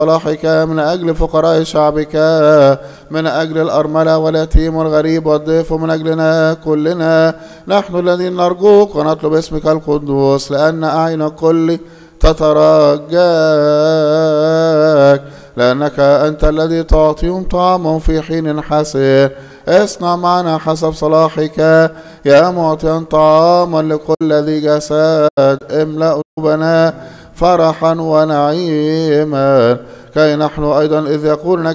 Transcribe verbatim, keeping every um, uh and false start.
صلاحك من أجل فقراء شعبك، من أجل الأرملة واليتيم والغريب والضيف، ومن أجلنا كلنا نحن الذين نرجوك ونطلب اسمك القدوس، لأن أعين الكل تترجاك، لأنك أنت الذي تعطيهم طعامهم في حين حسن. اصنع معنا حسب صلاحك يا معطيا طعاما لكل ذي جسد، املأ قلوبنا فرحا ونعيما، كي نحن أيضا إذ يقولنا